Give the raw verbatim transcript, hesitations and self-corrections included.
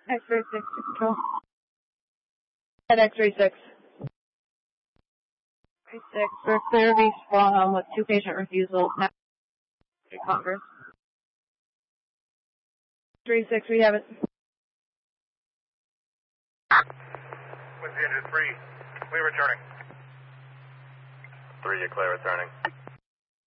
X-ray six, control. At X-ray six. X-ray six, we're clear reach um, with two patient refusals. Congress. X-ray six, we have it. With the engine three, we returning. Three, you clear returning.